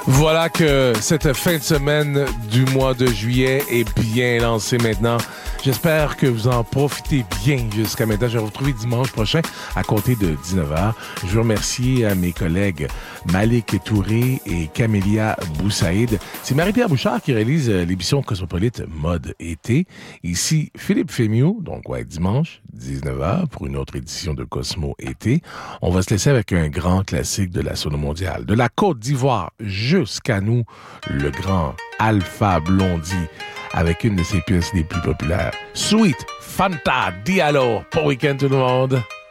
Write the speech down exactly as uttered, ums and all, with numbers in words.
Voilà que cette fin de semaine du mois de juillet est bien lancée maintenant. J'espère que vous en profitez bien jusqu'à maintenant. Je vais vous retrouver dimanche prochain à compter de dix-neuf heures. Je veux remercier à mes collègues Malik Touré et Camélia Boussaïd. C'est Marie-Pierre Bouchard qui réalise l'émission Cosmopolite Mode Été. Ici, Philippe Fémieux, donc ouais, dimanche, dix-neuf heures, pour une autre édition de Cosmo Été. On va se laisser avec un grand classique de la sono mondiale. De la Côte d'Ivoire jusqu'à nous, le grand Alpha Blondy, avec une de ses pièces les plus populaires. Sweet Fanta Diallo. Bon week-end tout le monde.